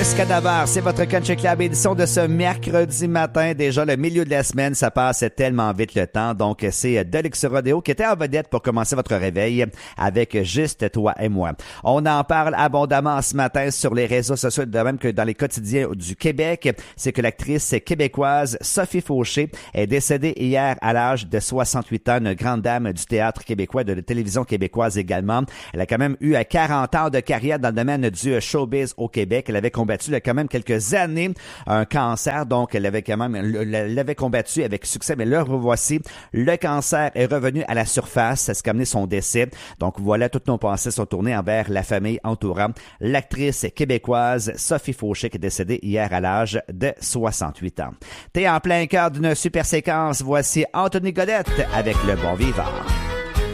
Cadaver, c'est votre Country Club édition de ce mercredi matin. Déjà le milieu de la semaine, ça passe tellement vite le temps. Donc c'est Delix Rodeo qui était en vedette pour commencer votre réveil avec Juste toi et moi. On en parle abondamment ce matin sur les réseaux sociaux, de même que dans les quotidiens du Québec. C'est que l'actrice québécoise Sophie Fauché est décédée hier à l'âge de 68 ans, une grande dame du théâtre québécois, de la télévision québécoise également. Elle a quand même eu 40 ans de carrière dans le domaine du showbiz au Québec. Elle avait combattu il y a quand même quelques années un cancer, donc elle avait combattu avec succès, mais là, revoici, le cancer est revenu à la surface, ça a amené son décès. Donc voilà, toutes nos pensées sont tournées envers la famille entourant l'actrice québécoise Sophie Fauché qui est décédée hier à l'âge de 68 ans. T'es en plein cœur d'une super séquence, voici Anthony Godette avec Le Bon Vivant.